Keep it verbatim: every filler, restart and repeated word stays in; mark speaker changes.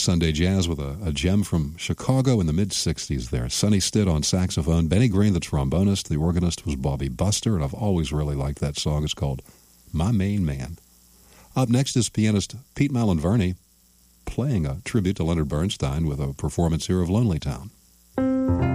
Speaker 1: Sunday Jazz with a, a gem from Chicago in the mid-sixties there. Sonny Stitt on saxophone, Benny Green the trombonist, the organist was Bobby Buster, and I've always really liked that song. It's called My Main Man. Up next is pianist Pete Malinverni playing a tribute to Leonard Bernstein with a performance here of Lonely Town.